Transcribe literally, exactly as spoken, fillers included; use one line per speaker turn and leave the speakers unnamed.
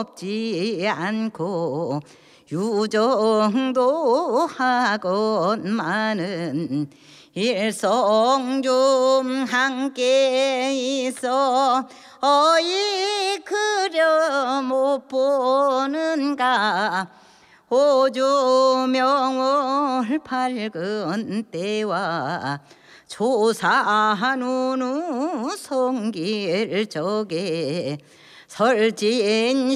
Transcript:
없지 않고 유정도 하건만은 일성 좀 함께 있어 어이 그려 못 보는가 호주명월 밝은 때와 조사누누 성길 적에 설진